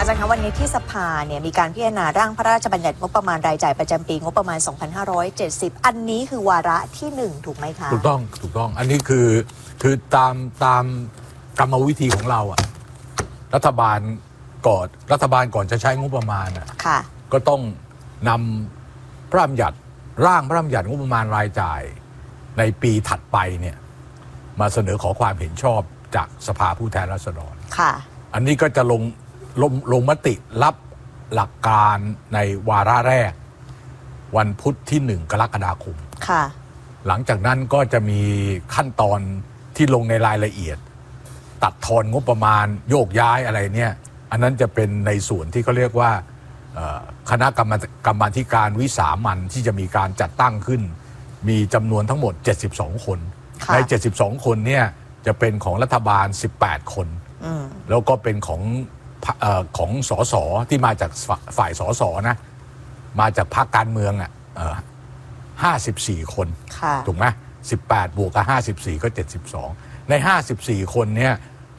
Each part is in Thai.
อาจารย์คะวันนี้ที่สภาเนี่ยมีการพิจารณาร่างพระราชบัญญัติงบประมาณรายจ่ายประจำปีงบประมาณ 2570 อันนี้คือวาระที่1ถูกไหมคะถูกต้องอันนี้คือตามกรรมวิธีของเราอะรัฐบาลก่อนจะใช้งบประมาณอะก็ต้องนำพระราชบัญญัติร่างพระราชบัญญัติงบประมาณรายจ่ายในปีถัดไปเนี่ยมาเสนอขอความเห็นชอบจากสภาผู้แทนราษฎรอันนี้ก็จะลงมติรับหลักการในวาระแรกวันพุธที่1 กรกฎาคมหลังจากนั้นก็จะมีขั้นตอนที่ลงในรายละเอียดตัดทอนงบประมาณโยกย้ายอะไรเนี่ยอันนั้นจะเป็นในส่วนที่เขาเรียกว่าคณะกรรมาการวิสามัญที่จะมีการจัดตั้งขึ้นมีจำนวนทั้งหมด72คนใน72คนเนี่ยจะเป็นของรัฐบาล18คนแล้วก็เป็นของสสที่มาจากฝ่ายสสนะมาจากพรรคการเมือง54คนถูกไหม18 บวกกับ54ก็72ใน54คนเนี่ย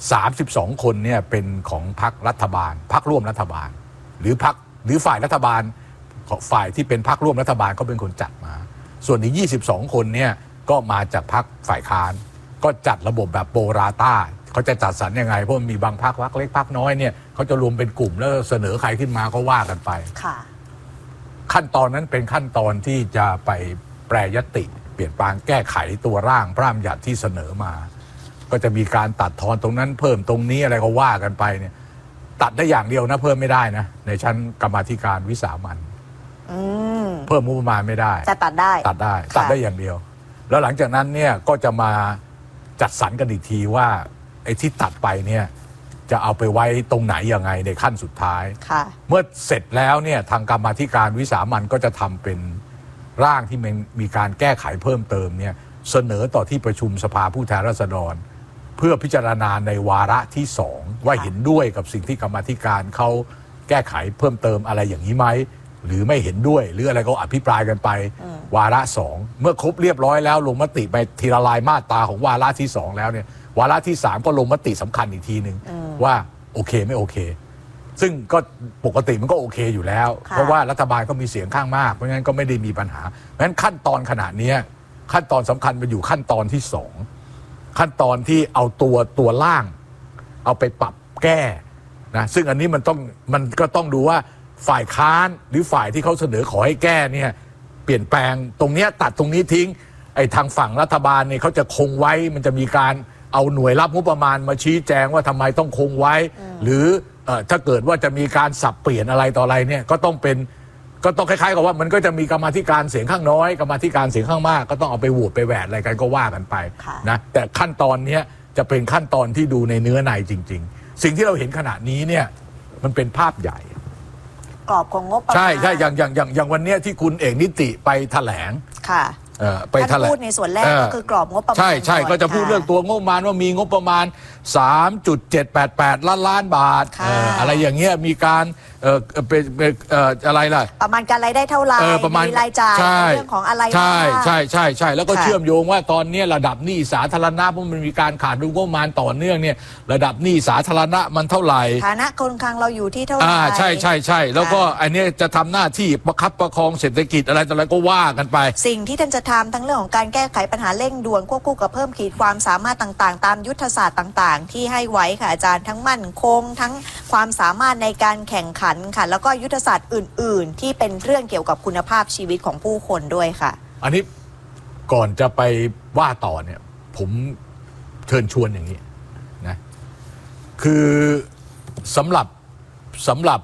32คนเนี่ยเป็นของพรรครัฐบาลพรรคร่วมรัฐบาลหรือฝ่ายรัฐบาลฝ่ายที่เป็นพรรคร่วมรัฐบาลก็เป็นคนจัดมาส่วนอีก22คนเนี่ยก็มาจากพรรคฝ่ายค้านก็จัดระบบแบบโปรราต้าเขาจะจัดสรรยังไงเพราะมีบางพรรคเล็กพรรคน้อยเนี่ยเขาจะรวมเป็นกลุ่มแล้วเสนอใครขึ้นมาก็ว่ากันไปขั้นตอนนั้นเป็นขั้นตอนที่จะไปแปรยติเปลี่ยนแปลงแก้ไขตัวร่างพระราชบัญญัติที่เสนอมาก็จะมีการตัดทอนตรงนั้นเพิ่มตรงนี้อะไรก็ว่ากันไปเนี่ยตัดได้อย่างเดียวนะเพิ่มไม่ได้นะในชั้นกรรมาธิการวิสามัญเพิ่มงบประมาณไม่ได้จะตัดได้อย่างเดียวแล้วหลังจากนั้นเนี่ยก็จะมาจัดสรรกันอีกทีว่าไอ้ที่ตัดไปเนี่ยจะเอาไปไว้ตรงไหนยังไงในขั้นสุดท้ายเมื่อเสร็จแล้วเนี่ยทางกรรมาธิการวิสามัญก็จะทำเป็นร่างที่มีการแก้ไขเพิ่มเติมเนี่ยเสนอต่อที่ประชุมสภาผู้แทนราษฎรเพื่อพิจารณาในวาระที่2ว่าเห็นด้วยกับสิ่งที่กรรมาธิการเขาแก้ไขเพิ่มเติมอะไรอย่างนี้ไหมหรือไม่เห็นด้วยหรืออะไรก็อภิปรายกันไปวาระ2เมื่อครบเรียบร้อยแล้วลงมติไปทีละลายมาตราของวาระที่2แล้วเนี่ยวาระที่3ก็ลงมติสำคัญอีกทีหนึ่งว่าโอเคไม่โอเคซึ่งก็ปกติมันก็โอเคอยู่แล้วเพราะว่ารัฐบาลก็มีเสียงข้างมากเพราะงั้นก็ไม่ได้มีปัญหาเพราะฉะนั้นขั้นตอนขณะนี้ขั้นตอนสำคัญมันอยู่ขั้นตอนที่2ขั้นตอนที่เอาตัวล่างเอาไปปรับแก้นะซึ่งอันนี้มันก็ต้องดูว่าฝ่ายค้านหรือฝ่ายที่เขาเสนอขอให้แก้เนี่ยเปลี่ยนแปลงตรงนี้ตัดตรงนี้ทิ้งไอ้ทางฝั่งรัฐบาลเนี่ยเขาจะคงไว้มันจะมีการเอาหน่วยรับงบประมาณมาชี้แจงว่าทำไมต้องคงไว้หรือถ้าเกิดว่าจะมีการสับเปลี่ยนอะไรต่ออะไรเนี่ยก็ต้องคล้ายๆกับว่ามันก็จะมีกรรมาธิการเสียงข้างน้อยกรรมาธิการเสียงข้างมากก็ต้องเอาไปโหวตไปแหวกอะไรกันก็ว่ากันไปนะแต่ขั้นตอนนี้จะเป็นขั้นตอนที่ดูในเนื้อในจริงๆสิ่งที่เราเห็นขณะนี้เนี่ยมันเป็นภาพใหญ่กรอบของงบประมาณใช่อย่างวันนี้ที่คุณเอกนิติไปแถลงไปพูดในส่วนแรกก็คือกรอบงบประมาณใช่ก็จะพูดเรื่องตัวงบประมาณว่ามีงบประมาณ 3.788 ล้านบาทอะไรอย่างเงี้ยมีการเป็นอะไรล่ะประมาณการรายได้เท่าไหร่มีรายจ่ายเรื่องของอะไรใช่แล้วก็เชื่อมโยงว่าตอนนี้ระดับหนี้สาธารณะเพราะมันมีการขาดดุลงบประมาณต่อเนื่องเนี่ยระดับหนี้สาธารณะมันเท่าไหร่ฐานะคนคลังเราอยู่ที่เท่าไหร่ใช่แล้วก็อันนี้จะทำหน้าที่ประคับประคองเศรษฐกิจอะไรต่ออะไรก็ว่ากันไปสิ่งที่ท่านจะทำทั้งเรื่องของการแก้ไขปัญหาเร่งด่วนควบคู่กับเพิ่มขีดความสามารถต่างๆตามยุทธศาสตร์ต่างๆที่ให้ไว้ค่ะอาจารย์ทั้งมั่นคงทั้งความสามารถในการแข่งขันค่ะแล้วก็ยุทธศาสตร์อื่นๆที่เป็นเรื่องเกี่ยวกับคุณภาพชีวิตของผู้คนด้วยค่ะอันนี้ก่อนจะไปว่าต่อเนี่ยผมเชิญชวนอย่างนี้นะคือสำหรับ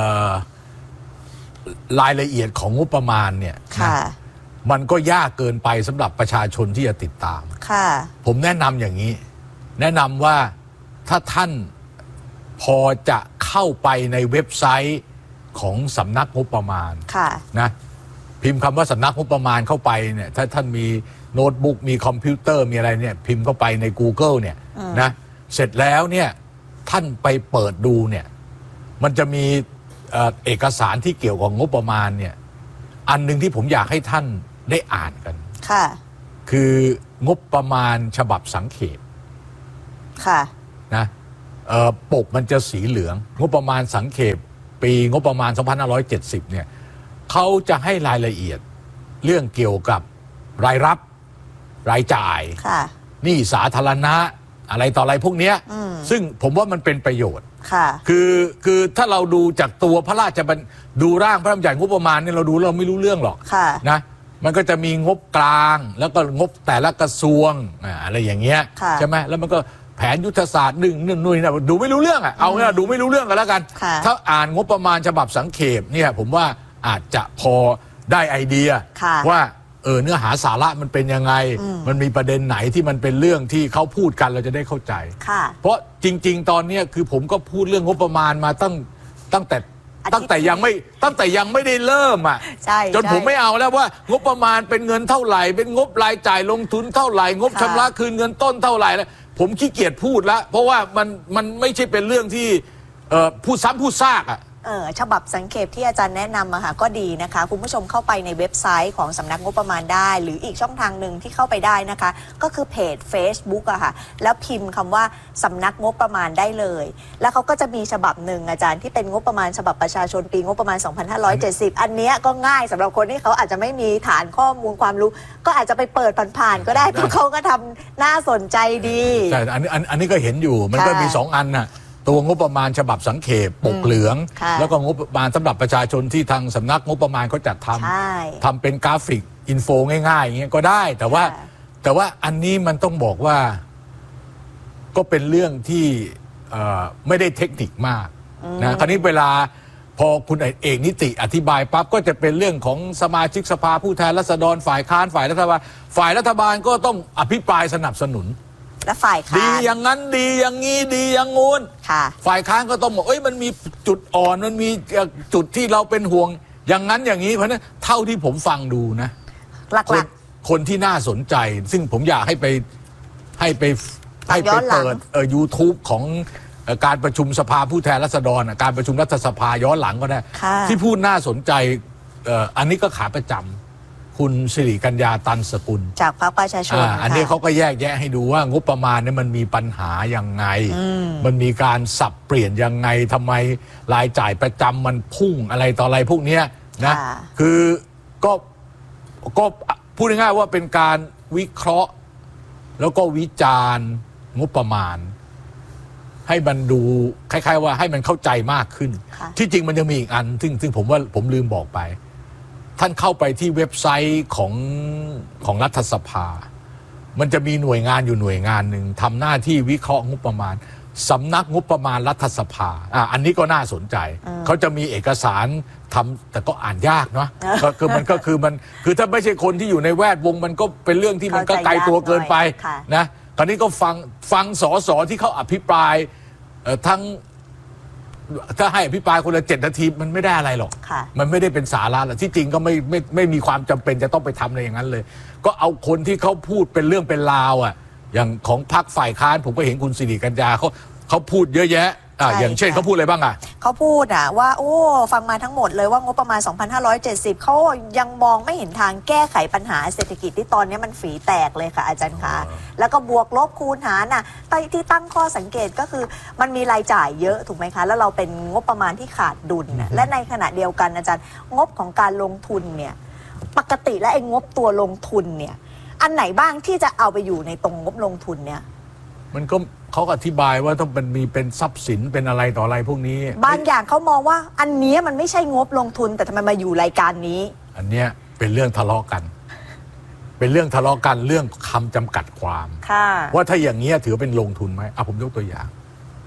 รายละเอียดของงบประมาณเนี่ยมันก็ยากเกินไปสำหรับประชาชนที่จะติดตามผมแนะนำอย่างนี้แนะนำว่าถ้าท่านพอจะเข้าไปในเว็บไซต์ของสำนักงบประมาณนะพิมพ์คำว่าสำนักงบประมาณเข้าไปเนี่ยถ้าท่านมีโน้ตบุ๊กมีคอมพิวเตอร์มีอะไรเนี่ยพิมพ์เข้าไปใน Google เนี่ยนะเสร็จแล้วเนี่ยท่านไปเปิดดูเนี่ยมันจะมีเอกสารที่เกี่ยวกับงบประมาณเนี่ยอันหนึ่งที่ผมอยากให้ท่านได้อ่านกันคืองบประมาณฉบับสังเขปนะปกมันจะสีเหลืองงบประมาณสังเขปปีงบประมาณ 2570 เนี่ยเขาจะให้รายละเอียดเรื่องเกี่ยวกับรายรับรายจ่ายหนี้สาธารณะอะไรต่ออะไรพวกนี้ซึ่งผมว่ามันเป็นประโยชน์คือถ้าเราดูจากตัวพระราชบัญญัติดูร่างพระราชบัญญัติงบประมาณเนี่ยเราดูเราไม่รู้เรื่องหรอกนะมันก็จะมีงบกลางแล้วก็งบแต่ละกระทรวงอะไรอย่างเงี้ยใช่ไหมแล้วมันก็แผนยุทธศาสตร์หนึ่งนะดูไม่รู้เรื่องอ่ะเอาเนี่ยดูไม่รู้เรื่องกันแล้วกันถ้าอ่านงบประมาณฉบับสังเขปเนี่ยผมว่าอาจจะพอได้ไอเดียว่าเนื้อหาสาระมันเป็นยังไงมันมีประเด็นไหนที่มันเป็นเรื่องที่เขาพูดกันเราจะได้เข้าใจเพราะจริงๆตอนนี้คือผมก็พูดเรื่องงบประมาณมาตั้งแต่ยังไม่ได้เริ่มอ่ะจนผมไม่เอาแล้วว่างบประมาณเป็นเงินเท่าไหร่เป็นงบรายจ่ายลงทุนเท่าไหร่งบชำระคืนเงินต้นเท่าไหร่แล้วผมขี้เกียจพูดแล้วเพราะว่ามันไม่ใช่เป็นเรื่องที่พูดซ้ำพูดซากอ่ะฉบับสังเขปที่อาจารย์แนะนำอะค่ะก็ดีนะคะคุณผู้ชมเข้าไปในเว็บไซต์ของสำนักงบประมาณได้หรืออีกช่องทางหนึ่งที่เข้าไปได้นะคะก็คือเพจ Facebook อะค่ะแล้วพิมพ์คำว่าสำนักงบประมาณได้เลยแล้วเขาก็จะมีฉบับหนึ่งอาจารย์ที่เป็นงบประมาณฉบับประชาชนปีงบประมาณ 2570 อันนี้ก็ง่ายสำหรับคนที่เขาอาจจะไม่มีฐานข้อมูลความรู้ก็อาจจะไปเปิดผ่านๆก็ได้เพราะเขาก็ทำน่าสนใจดีใช่อันนี้ก็เห็นอยู่มันก็มี2 อันน่ะตัวงบประมาณฉบับสังเขปปกเหลืองแล้วก็งบประมาณสำหรับประชาชนที่ทางสำนักงบประมาณเขาจัดทำเป็นกราฟิกอินโฟง่ายๆอย่างเงี้ยก็ได้แต่ว่าอันนี้มันต้องบอกว่าก็เป็นเรื่องที่ไม่ได้เทคนิคมากนะคราวนี้เวลาพอคุณเอกนิติอธิบายปั๊บก็จะเป็นเรื่องของสมาชิกสภาผู้แทนราษฎรฝ่ายค้านฝ่ายรัฐบาลก็ต้องอภิปรายสนับสนุนและฝ่ายค้านดีอย่างนั้นดีอย่างนี้ดีอย่างงู้นฝ่ายค้านก็ต้องบอกมันมีจุดอ่อนมันมีจุดที่เราเป็นห่วงอย่างนั้นอย่างนี้เพราะนั้นเท่าที่ผมฟังดูนะคนที่น่าสนใจซึ่งผมอยากให้ไปเปิดYouTube ของการประชุมสภาผู้แทนราษฎรการประชุมรัฐสภาย้อนหลังก็ได้ที่พูดน่าสนใจอันนี้ก็ขาประจำคุณสิริกัญญาตันสกุลจากพรรคประชาชนอันนี้เขาก็แยกแยะให้ดูว่างบประมาณเนี่ยมันมีปัญหายังไงมันมีการสับเปลี่ยนยังไงทำไมรายจ่ายประจำมันพุ่งอะไรต่ออะไรพวกนี้นะคือก็พูดง่ายๆว่าเป็นการวิเคราะห์แล้วก็วิจารณ์งบประมาณให้มันดูคล้ายๆว่าให้มันเข้าใจมากขึ้นที่จริงมันยังมีอีกอันซึ่งผมว่าผมลืมบอกไปท่านเข้าไปที่เว็บไซต์ของรัฐสภามันจะมีหน่วยงานอยู่หน่วยงานหนึ่งทำหน้าที่วิเคราะห์งบประมาณสำนักงบประมาณรัฐสภาอันนี้ก็น่าสนใจเขาจะมีเอกสารทำแต่ก็อ่านยากเนาะคือถ้าไม่ใช่คนที่อยู่ในแวดวงมันก็เป็นเรื่องที่มันก็ไกลตัวเกินไปนะตอนนี้ก็ฟังสสที่เขาอภิปรายทั้งถ้าให้อภิปรายคนละ7 นาทีมันไม่ได้อะไรหรอกมันไม่ได้เป็นสาระหรอกที่จริงก็ไม่มีความจำเป็นจะต้องไปทำอะไรอย่างนั้นเลยก็เอาคนที่เขาพูดเป็นเรื่องเป็นราวอย่างของพรรคฝ่ายค้านผมก็เห็นคุณสิริกัญญาเขาพูดเยอะแยะอย่างเช่นเขาพูดอะไรบ้างเขาพูดว่าฟังมาทั้งหมดเลยว่างบประมาณ 2570เขายังมองไม่เห็นทางแก้ไขปัญหาเศรษฐกิจที่ตอนนี้มันฝีแตกเลยค่ะอาจารย์คะแล้วก็บวกลบคูณหารที่ตั้งข้อสังเกตก็คือมันมีรายจ่ายเยอะถูกไหมคะแล้วเราเป็นงบประมาณที่ขาดดุลและในขณะเดียวกันอาจารย์งบของการลงทุนเนี่ยปกติและไอ้งบตัวลงทุนเนี่ยอันไหนบ้างที่จะเอาไปอยู่ในตรงงบลงทุนเนี่ยมันก็เขาอธิบายว่าต้องมีเป็นทรัพย์สินเป็นอะไรต่ออะไรพวกนี้บางอย่างเขามองว่าอันนี้มันไม่ใช่งบลงทุนแต่ทำไมมาอยู่รายการนี้อันเนี้ยเป็นเรื่องทะเลาะกันเป็นเรื่องทะเลาะกันเรื่องคำจำกัดความว่าถ้าอย่างนี้ถือเป็นลงทุนไหมผมยกตัวอย่าง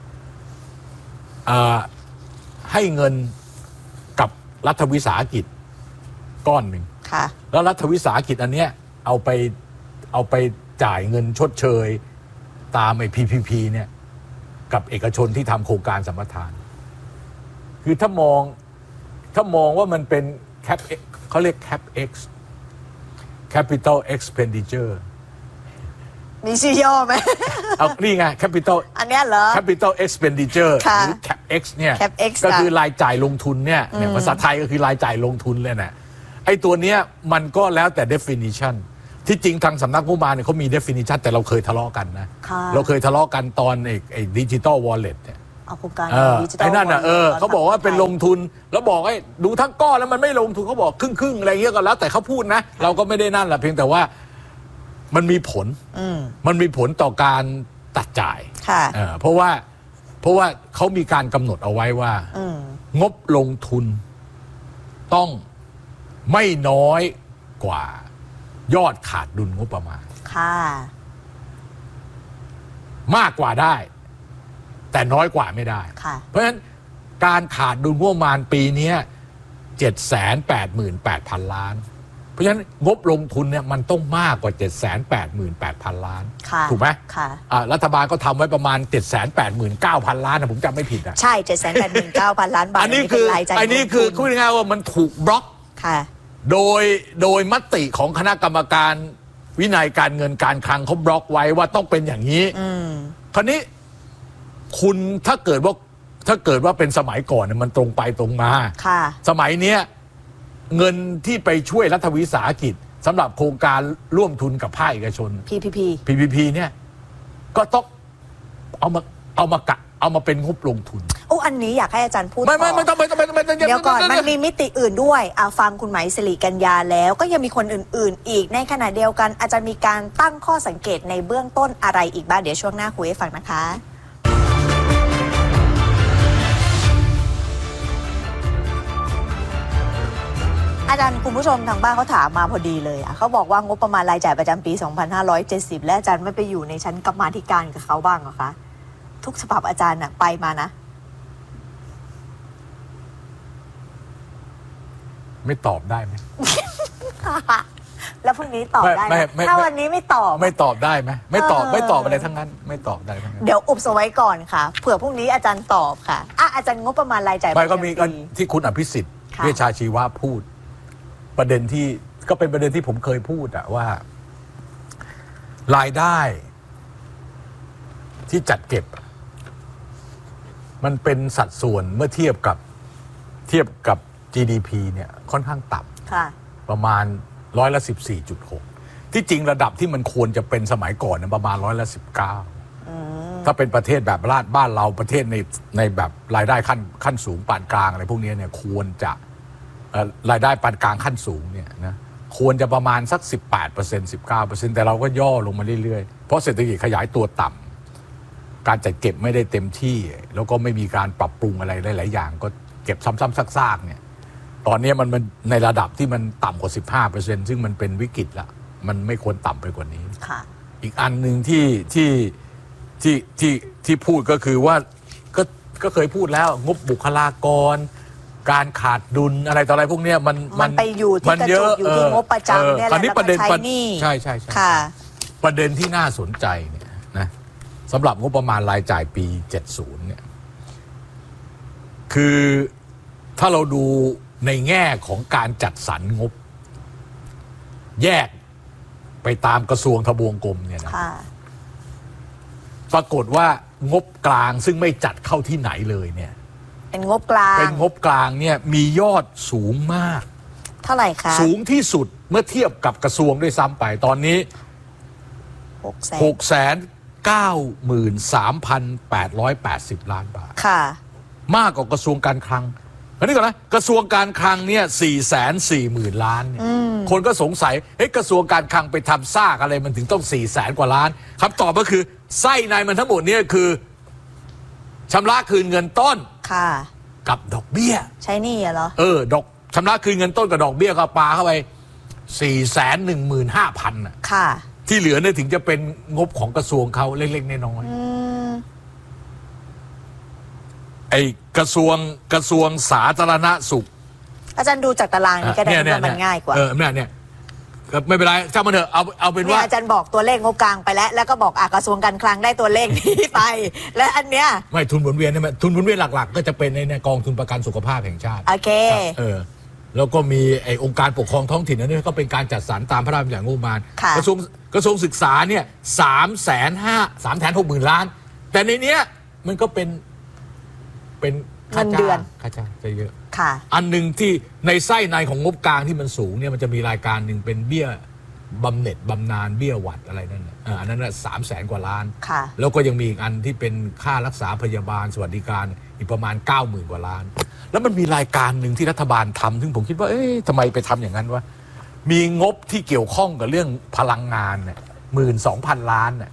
ให้เงินกับรัฐวิสาหกิจก้อนหนึ่งแล้วรัฐวิสาหกิจอันเนี้ยเอาไปจ่ายเงินชดเชยตามPPP เนี่ยกับเอกชนที่ทำโครงการสัมปทานคือถ้ามองว่ามันเป็นเขาเรียก CapEx Capital Expenditure มีชื่อย่อไหมนี่ไง Capital อันนี้เหรอ Capital Expenditure หรือ CapEx เนี่ยก็คือรายจ่ายลงทุนเนี่ยภาษาไทยก็คือรายจ่ายลงทุนเลยนะไอ้ตัวเนี้ยมันก็แล้วแต่ definitionที่จริงทางสำนักงบประมาณเนี่ยเขามี definition แต่เราเคยทะเลาะกันนะเราเคยทะเลาะกันตอนไอ้ digital wallet เนี่ยเอาโครงการดิจิทัลไอ้นั่นน่ะเขาบอกว่าเป็นลงทุนแล้วบอกให้ดูทั้งก้อนแล้วมันไม่ลงทุนเขาบอกครึ่งอะไรเงี้ยก็แล้วแต่เขาพูดนะเราก็ไม่ได้นั่นแหละเพียงแต่ว่ามันมีผลมันมีผลต่อการตัดจ่ายเพราะว่าเขามีการกำหนดเอาไว้ว่างบลงทุนต้องไม่น้อยกว่ายอดขาดดุลงบประมาณมากกว่าได้แต่น้อยกว่าไม่ได้เพราะฉะนั้นการขาดดุลงบประมาณปีนี้ 788,000 ล้านเพราะฉะนั้นงบลงทุนเนี่ยมันต้องมากกว่า 788,000 ล้านถูกไหมรัฐบาลก็ทำไว้ประมาณ 789,000 ล้านนะผมจำไม่ผิดอ่ะใช่ 789,000 ล้านบาทอันนี้คือพูดง่ายๆว่ามันถูกบล็อกโดยมติของคณะกรรมการวินัยการเงินการคลังเขาบล็อกไว้ว่าต้องเป็นอย่างนี้คราวนี้คุณถ้าเกิดว่าเป็นสมัยก่อนเนี่ยมันตรงไปตรงมาสมัยเนี้ยเงินที่ไปช่วยรัฐวิสาหกิจสำหรับโครงการร่วมทุนกับภาคเอกชน PPP เนี่ยก็ต้องเอามาเป็นงบลงทุนอันนี้อยากให้อาจารย์พูดไม่ต้องเดี๋ยวก่อนมันมีมิติอื่นด้วยฟังคุณไหมสิริกัญญาแล้วก็ยังมีคนอื่นๆอีกในขณะเดียวกันอาจารย์มีการตั้งข้อสังเกตในเบื้องต้นอะไรอีกบ้างเดี๋ยวช่วงหน้าคุยให้ฟังนะคะอาจารย์คุณผู้ชมทางบ้านเขาถามมาพอดีเลยเขาบอกว่างบประมาณรายจ่ายประจำปี 2570 และอาจารย์ไม่ไปอยู่ในชั้นกรรมาธิการกับเขาบ้างเหรอคะทุกฉบับอาจารย์ไปมานะไม่ตอบได้ไหมแล้วพรุ่งนี้ตอบได้ไหมถ้าวันนี้ไม่ตอบได้ไหมไม่ตอบอะไรทั้งนั้นไม่ตอบได้ทั้งนั้นเดี๋ยวอุบเอาไว้ก่อนค่ะเผื่อพรุ่งนี้อาจารย์ตอบค่ะอาจารย์งบประมาณรายจ่ายก็มีที่คุณอภิสิทธิ์เวชชาชีวะพูดประเด็นที่ก็เป็นประเด็นที่ผมเคยพูดว่ารายได้ที่จัดเก็บมันเป็นสัดส่วนเมื่อเทียบกับ GDP เนี่ยค่อนข้างต่ำประมาณ14.6%ที่จริงระดับที่มันควรจะเป็นสมัยก่อนประมาณ19%ถ้าเป็นประเทศแบบบ้านเราประเทศในแบบรายได้ขั้นสูงปานกลางอะไรพวกนี้เนี่ยควรจะรายได้ปานกลางขั้นสูงเนี่ยนะควรจะประมาณสัก 18% 19% แต่เราก็ย่อลงมาเรื่อยๆเพราะเศรษฐกิจขยายตัวต่ำการจัดเก็บไม่ได้เต็มที่แล้วก็ไม่มีการปรับปรุงอะไรหลายๆอย่างก็เก็บซ้ำๆซากๆเนี่ยตอนนี้มันในระดับที่มันต่ำกว่า 15% ซึ่งมันเป็นวิกฤตละมันไม่ควรต่ำไปกว่านี้อีกอันหนึ่งที่พูดก็คือว่าก็เคยพูดแล้วงบบุคลากรการขาดดุลอะไรต่ออะไรพวกนี้มันไปอยู่ที่กระจุกอยู่ที่งบประจำเนี่ยแหละประเด็นใช่ค่ะประเด็นที่น่าสนใจเนี่ยนะสำหรับงบประมาณรายจ่ายปี 70 เนี่ยคือถ้าเราดูในแง่ของการจัดสรรงบแยกไปตามกระทรวงทบวงกรมเนี่ยนะปรากฏว่างบกลางซึ่งไม่จัดเข้าที่ไหนเลยเนี่ยเป็นงบกลางเนี่ยมียอดสูงมากเท่าไหร่คะสูงที่สุดเมื่อเทียบกับกระทรวงด้วยซ้ำไปตอนนี้693,880 ล้านบาทมากกว่ากระทรวงการคลังอันนี้ก่อนนะกระทรวงการคลังเนี่ย440,000 ล้านเนี่ยคนก็สงสัยกระทรวงการคลังไปทำซากอะไรมันถึงต้อง400,000 กว่าล้านคำตอบก็คือไส้ในมันทั้งหมดเนี่ยคือชำระคืนเงินต้นกับดอกเบี้ยใช้นี่เหรอดอกชำระคืนเงินต้นกับดอกเบี้ยก็ปาเข้าไป415,000ที่เหลือเนี่ยถึงจะเป็นงบของกระทรวงเขาเล็กๆน้อยๆไอ้กระทรวงสาธารณสุขอาจารย์ดูจากตารางนี้ก็ได้ว่ามันง่ายกว่าเนี่ยไม่เป็นไรช่างมันเถอะเอาเป็นว่าอาจารย์บอกตัวเลขงบกลางไปแล้วก็บอกกระทรวงการคลังได้ตัวเลขนี้ไปและอันเนี้ยไม่ทุนหมุนเวียนใช่ไหมทุนหมุนเวียนหลักๆก็จะเป็นในกองทุนประกันสุขภาพแห่งชาติโอเคแล้วก็มีไอ้องค์การปกครองท้องถิ่นนั่นนี่ก็เป็นการจัดสรรตามพระราชบัญญัติงบประมาณกระทรวงศึกษาเนี่ย360,000 ล้านแต่ในเนี้ยมันก็เป็นค่าเดือนค่าจ้างจะเยอะอันหนึ่งที่ในไส้ในของงบกลางที่มันสูงเนี่ยมันจะมีรายการหนึ่งเป็นเบี้บำเหน็จบำนาญเบี้ยหวัดอะไรนั่นอันนั้นน่ะ300,000 กว่าล้านค่ะแล้วก็ยังมีอีกอันที่เป็นค่ารักษาพยาบาลสวัสดิการอีกประมาณ 90,000 กว่าล้านแล้วมันมีรายการหนึ่งที่รัฐบาลทำซึ่งผมคิดว่าทำไมไปทำอย่างนั้นวะมีงบที่เกี่ยวข้องกับเรื่องพลังงานเนี่ย12,000 ล้านเนี่ย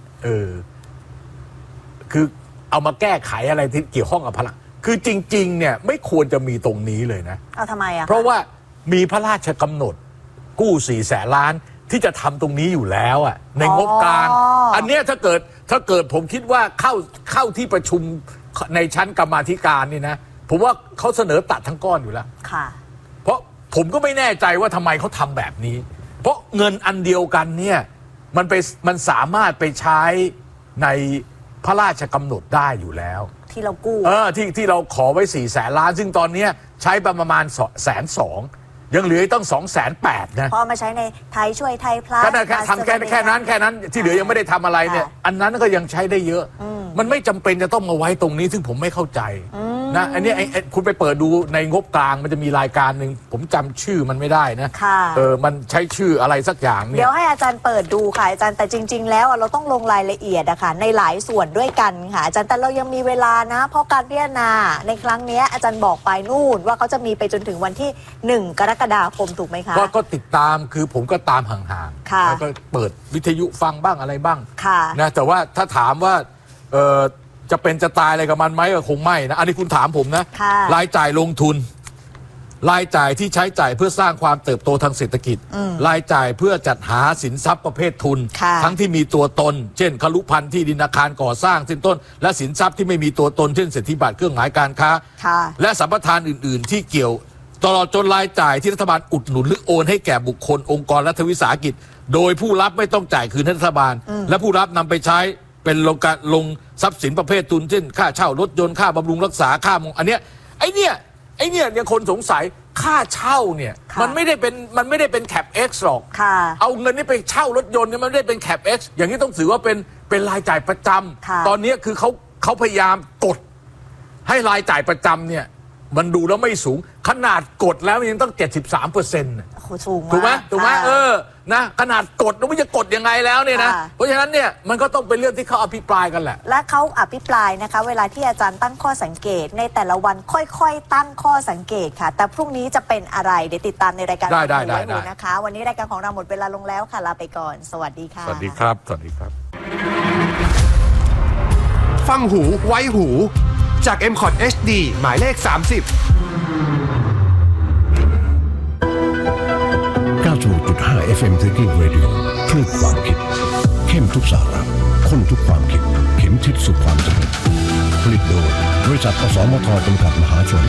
คือเอามาแก้ไขอะไรที่เกี่ยวข้องกับพลังคือจริงๆเนี่ยไม่ควรจะมีตรงนี้เลยนะเอาทำไมอ่ะเพราะว่ามีพระราชกำหนดกู้400,000 ล้านที่จะทำตรงนี้อยู่แล้วอ่ะในงบกลางอันเนี้ยถ้าเกิดผมคิดว่าเข้าที่ประชุมในชั้นกรรมาธิการนี่นะผมว่าเขาเสนอตัดทั้งก้อนอยู่แล้วค่ะเพราะผมก็ไม่แน่ใจว่าทำไมเขาทำแบบนี้เพราะเงินอันเดียวกันเนี่ยมันสามารถไปใช้ในพระราชกำหนดได้อยู่แล้วที่เรากู้ที่เราขอไว้400,000 ล้านซึ่งตอนนี้ใช้ประมาณ120,000ยังเหลือต้อง280,000นะพอมาใช้ในไทยช่วยไทยพลัสก็ทำแค่นั้นที่เหลือยังไม่ได้ทำอะไรเนี่ยอันนั้นก็ยังใช้ได้เยอะมันไม่จำเป็นจะต้องมาไว้ตรงนี้ซึ่งผมไม่เข้าใจนะอันนี้คุณไปเปิดดูในงบกลางมันจะมีรายการหนึ่งผมจำชื่อมันไม่ได้นะมันใช้ชื่ออะไรสักอย่างเนี่ยเดี๋ยวให้อาจารย์เปิดดูค่ะอาจารย์แต่จริงๆแล้วเราต้องลงรายละเอียดอะค่ะในหลายส่วนด้วยกันค่ะอาจารย์แต่เรายังมีเวลานะเพราะการพิจารณาในครั้งนี้อาจารย์บอกไปนู่นว่าเขาจะมีไปจนถึงวันที่1 กรกฎาคมถูกไหมคะก็ติดตามคือผมก็ตามห่างๆแล้วก็เปิดวิทยุฟังบ้างอะไรบ้างนะแต่ว่าถ้าถามว่าจะเป็นจะตายอะไรกับมันไหมก็คงไม่นะอันนี้คุณถามผมนะรายจ่ายลงทุนรายจ่ายที่ใช้จ่ายเพื่อสร้างความเติบโตทางเศรษฐกิจรายจ่ายเพื่อจัดหาสินทรัพย์ประเภททุนทั้งที่มีตัวตนเช่นครุพันธ์ที่ดินอาคารก่อสร้างเส้นต้นและสินทรัพย์ที่ไม่มีตัวตนเช่นเศรษฐีบัตรเครื่องหมายการค้าและสัมปทานอื่นๆที่เกี่ยวตลอดจนรายจ่ายที่รัฐบาลอุดหนุนหรือโอนให้แก่บุคคลองค์กรรัฐวิสาหกิจโดยผู้รับไม่ต้องจ่ายคืนให้รัฐบาลและผู้รับนำไปใช้เป็นลงทรัพย์สินประเภททุนเช่นค่าเช่ารถยนต์ค่าบำรุงรักษาค่ามงอันเนี้ยไอ้เนี่ยคนสงสัยค่าเช่าเนี่ยมันไม่ได้เป็นแคป X หรอกเอาเงินนี้ไปเช่ารถยนต์เนี่ยมันไม่ได้เป็นแคป X อย่างนี้ต้องถือว่าเป็นรายจ่ายประจำตอนนี้คือเขาพยายามกดให้รายจ่ายประจำเนี่ยมันดูแล้วไม่สูงขนาดกดแล้วยังต้อง 73% สูงถูกไหมนะขนาดกดแล้วมันจะกดยังไงแล้วเนี่ยนะเพราะฉะนั้นเนี่ยมันก็ต้องเป็นเรื่องที่เขาอภิปรายกันแหละและเขาอภิปรายนะคะเวลาที่อาจารย์ตั้งข้อสังเกตในแต่ละวันค่อยๆตั้งข้อสังเกตค่ะแต่พรุ่งนี้จะเป็นอะไรเดี๋ยวติดตามในรายการได้นะคะวันนี้รายการของเราหมดเวลาลงแล้วค่ะลาไปก่อนสวัสดีค่ะสวัสดีครับฟังหูไว้หูจาก M-Cot HD หมายเลข 30 96.5 FM Thinking Radio คลื่นความคิดเข้มทุกสาระข้นทุกความคิดเข็มทิศสู่ความสำเร็จผลิตโดยบริษัทอสมทจำกัดมหาชน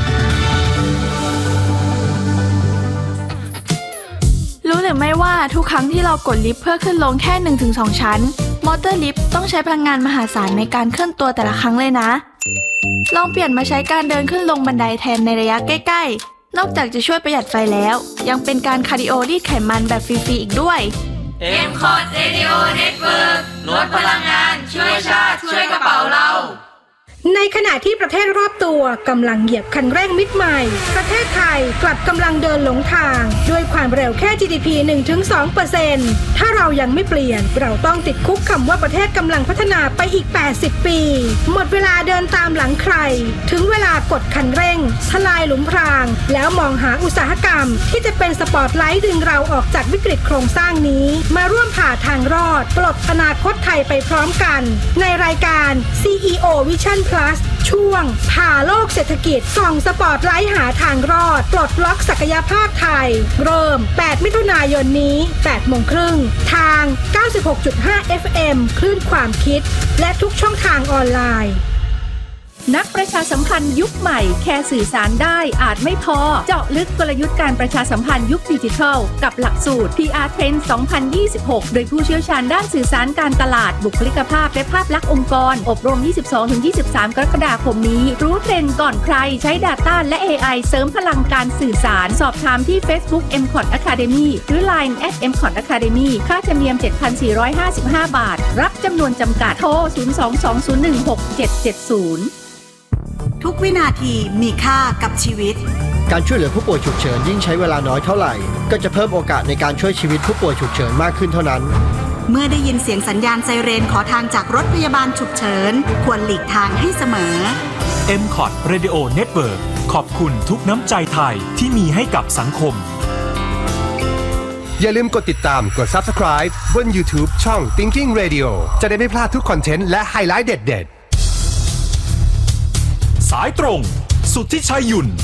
รู้หรือไม่ว่าทุกครั้งที่เรากดลิฟต์เพื่อขึ้นลงแค่ 1-2 ชั้นมอเตอร์ลิฟต์ต้องใช้พลังงานมหาศาลในการเคลื่อนตัวแต่ละครั้งเลยนะลองเปลี่ยนมาใช้การเดินขึ้นลงบันไดแทนในระยะใกล้ๆนอกจากจะช่วยประหยัดไฟแล้วยังเป็นการคาร์ดิโอรีดไขมันแบบฟรีๆอีกด้วย M-Cot Radio Network ลดพลังงานช่วยชาติช่วยกระเป๋าเราในขณะที่ประเทศรอบตัวกำลังเหยียบคันเร่งมิดใหม่ประเทศไทยกลับกำลังเดินหลงทางด้วยความเร็วแค่ GDP 1-2% ถ้าเรายังไม่เปลี่ยนเราต้องติดคุกคำว่าประเทศกำลังพัฒนาไปอีก80ปีหมดเวลาเดินตามหลังใครถึงเวลากดคันเร่งทลายหลุมพรางแล้วมองหาอุตสาหกรรมที่จะเป็นสปอตไลท์ดึงเราออกจากวิกฤตโครงสร้างนี้มาร่วมผ่าทางรอดปลดอนาคตไทยไปพร้อมกันในรายการ CEO Visionช่วงผ่าโลกเศรษฐกิจส่องสปอตไลท์หาทางรอดปลดล็อกศักยภาพไทยเริ่ม8 มิถุนายนนี้ 8:30 น.ทาง 96.5 FM คลื่นความคิดและทุกช่องทางออนไลน์นักประชาสัมพันธ์ยุคใหม่แค่สื่อสารได้อาจไม่พอเจาะลึกกลยุทธ์การประชาสัมพันธ์ยุคดิจิทัลกับหลักสูตร PR Trend 2026 โดยผู้เชี่ยวชาญด้านสื่อสารการตลาดบุคลิกภาพและภาพลักษณ์องค์กรอบรม 22-23 กรกฎาคมนี้รู้เทรนด์ก่อนใครใช้ Data และ AI เสริมพลังการสื่อสารสอบถามที่ Facebook M-Cot Academy หรือ Line @M-Cot Academy ค่าธรรมเนียม 7,455 บาทรับจำนวนจำกัดโทร 022016770 ทุกวินาทีมีค่ากับชีวิตการช่วยเหลือผู้ป่วยฉุกเฉินยิ่งใช้เวลาน้อยเท่าไหร่ก็จะเพิ่มโอกาสในการช่วยชีวิตผู้ป่วยฉุกเฉินมากขึ้นเท่านั้นเมื่อได้ยินเสียงสัญญาณไซเรนขอทางจากรถพยาบาลฉุกเฉินควรหลีกทางให้เสมอ MCOT Radio Network ขอบคุณทุกน้ำใจไทยที่มีให้กับสังคมอย่าลืมกดติดตามกด Subscribe บน YouTube ช่อง Thinking Radio จะได้ไม่พลาดทุกคอนเทนต์และไฮไลท์เด็ดๆสายตรงสุทธิชัยหยุ่น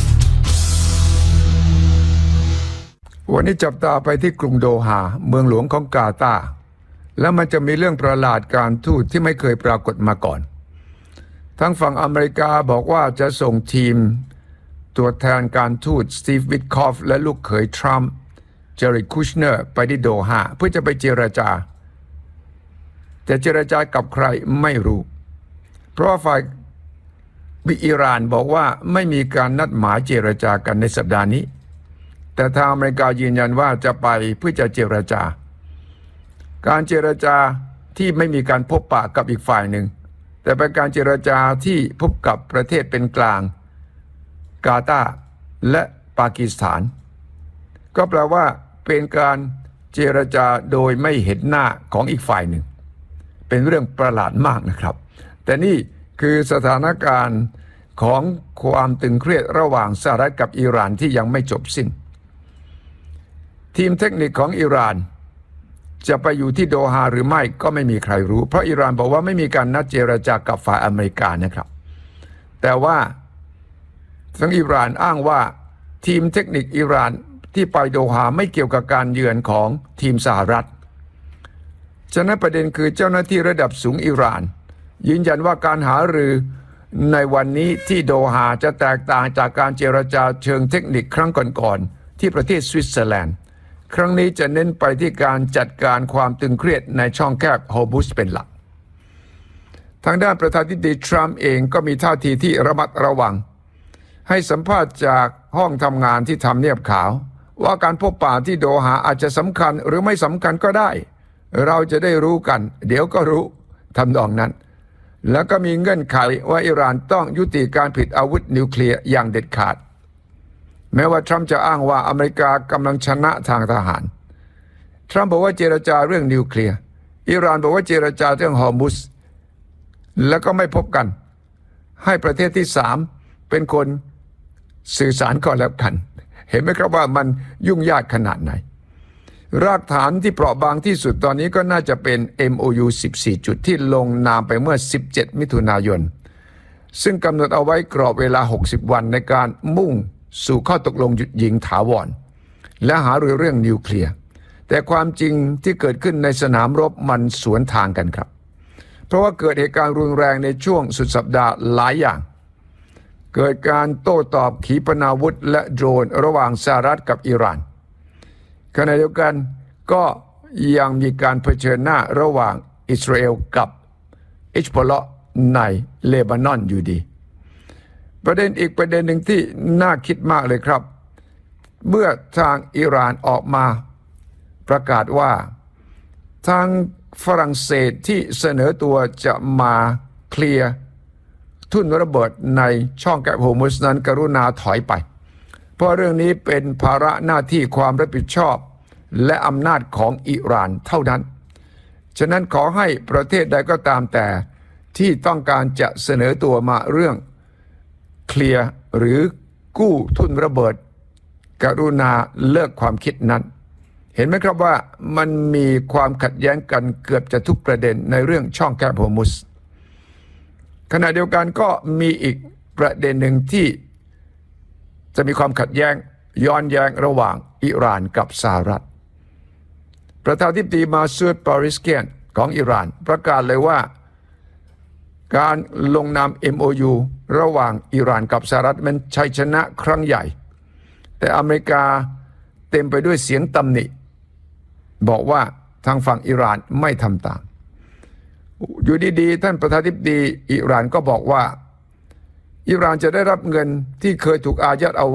วันนี้จับตาไปที่กรุงโดฮาเมืองหลวงของกาตาร์แล้วมันจะมีเรื่องประหลาดการทูตที่ไม่เคยปรากฏมาก่อนทั้งฝั่งอเมริกาบอกว่าจะส่งทีมตัวแทนการทูตสตีฟวิทคอฟและลูกเขยทรัมป์เจอริด คุชเนอร์ไปที่โดฮาเพื่อจะไปเจรจาแต่เจรจากับใครไม่รู้เพราะว่าฝ่ายอิหร่านบอกว่าไม่มีการนัดหมายเจรจากันในสัปดาห์นี้แต่ทางอเมริกายืนยันว่าจะไปเพื่อจะเจรจาการเจรจาที่ไม่มีการพบปะกับอีกฝ่ายหนึ่งแต่เป็นการเจรจาที่พบกับประเทศเป็นกลางกาตาร์และปากีสถานก็แปลว่าเป็นการเจรจาโดยไม่เห็นหน้าของอีกฝ่ายหนึ่งเป็นเรื่องประหลาดมากนะครับแต่นี่คือสถานการณ์ของความตึงเครียดระหว่างสหรัฐกับอิหร่านที่ยังไม่จบสิ้นทีมเทคนิคของอิหร่านจะไปอยู่ที่โดฮาหรือไม่ก็ไม่มีใครรู้เพราะอิหร่านบอกว่าไม่มีการนัดเจรจากับฝ่ายอเมริกานะครับแต่ว่าทางอิหร่านอ้างว่าทีมเทคนิคอิหร่านที่ไปโดฮาไม่เกี่ยวกับการเยือนของทีมสหรัฐฉะนั้นประเด็นคือเจ้าหน้าที่ระดับสูงอิหร่านยืนยันว่าการหารือในวันนี้ที่โดฮาจะแตกต่างจากการเจรจาเชิงเทคนิคครั้งก่อนๆที่ประเทศสวิตเซอร์แลนด์ครั้งนี้จะเน้นไปที่การจัดการความตึงเครียดในช่องแคบฮอร์มุซเป็นหลักทางด้านประธานาธิบดีทรัมป์เองก็มีท่าทีที่ระมัดระวังให้สัมภาษณ์จากห้องทำงานที่ทำเนียบขาวว่าการพบปะที่โดฮาอาจจะสำคัญหรือไม่สำคัญก็ได้เราจะได้รู้กันเดี๋ยวก็รู้ทำนองนั้นแล้วก็มีเงื่อนไขว่าอิหร่านต้องยุติการผลิตอาวุธนิวเคลียร์อย่างเด็ดขาดแม้ว่าทรัมป์จะอ้างว่าอเมริกากำลังชนะทางทหารทรัมป์บอกว่าเจรจาเรื่องนิวเคลียร์อิหร่านบอกว่าเจรจาเรื่องฮอร์มุซแล้วก็ไม่พบกันให้ประเทศที่3เป็นคนสื่อสารก่อนแล้วกันเห็นไหมครับว่ามันยุ่งยากขนาดไหนรากฐานที่เปราะบางที่สุดตอนนี้ก็น่าจะเป็น MOU 14 จุดที่ลงนามไปเมื่อ17มิถุนายนซึ่งกำหนดเอาไว้กรอบเวลา60วันในการมุ่งสู่ข้อตกลงหยุดยิงถาวรและหารือเรื่องนิวเคลียร์แต่ความจริงที่เกิดขึ้นในสนามรบมันสวนทางกันครับเพราะว่าเกิดเหตุการณ์รุนแรงในช่วงสุดสัปดาห์หลายอย่างเกิดการโต้ตอบขีปนาวุธและโดรนระหว่างสหรัฐกับอิหร่านขณะเดียวกันก็ยังมีการเผชิญหน้าระหว่างอิสราเอลกับฮิซบอลเลาะห์ในเลบานอนอยู่ดีประเด็นอีกประเด็นหนึ่งที่น่าคิดมากเลยครับเมื่อทางอิหร่านออกมาประกาศว่าทางฝรั่งเศสที่เสนอตัวจะมาเคลียร์ทุ่นระเบิดในช่องแคบฮอร์มุซนั้นกรุณาถอยไปเพราะเรื่องนี้เป็นภาระหน้าที่ความรับผิดชอบและอำนาจของอิหร่านเท่านั้นฉะนั้นขอให้ประเทศใดก็ตามแต่ที่ต้องการจะเสนอตัวมาเรื่องเคลียร์หรือกู้ทุ่นระเบิดกรุณาเลิกความคิดนั้นเห็นไหมครับว่ามันมีความขัดแย้งกันเกือบจะทุกประเด็นในเรื่องช่องแคบฮอร์มุซขณะเดียวกันก็มีอีกประเด็นหนึ่งที่จะมีความขัดแย้งย้อนแย้งระหว่างอิหร่านกับสหรัฐประธานาธิบดีมาซูด ปาริสเกียนของอิหร่านประกาศเลยว่าการลงนาม MOU ระหว่างอิหร่านกับสหรัฐเป็นชัยชนะครั้งใหญ่แต่อเมริกาเต็มไปด้วยเสียงตำหนิบอกว่าทางฝั่งอิหร่านไม่ทำตามอยู่ดีๆท่านประธานาธิบดีอิหร่านก็บอกว่าอิหร่านจะได้รับเงินที่เคยถูกอายัดเอาไว้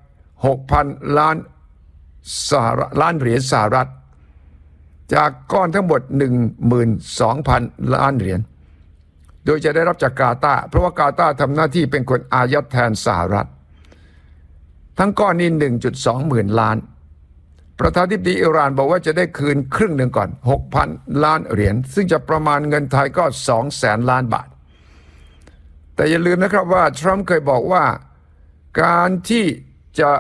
6,000 ล้านเหรียญสหรัฐจากก้อนทั้งหมด 12,000 ล้านเหรียญโดยจะได้รับจากกาตาร์เพราะว่ากาตาร์ทำหน้าที่เป็นคนอายัดแทนสหรัฐทั้งก้อนนี้ 1.2 หมื่นล้านประธานาธิบดีอิหร่านบอกว่าจะได้คืนครึ่งหนึ่งก่อน 6,000 ล้านเหรียญซึ่งจะประมาณเงินไทยก็ 200,000 ล้านบาทแต่อย่าลืมนะครับว่าทรัมป์เคยบอกว่าการที่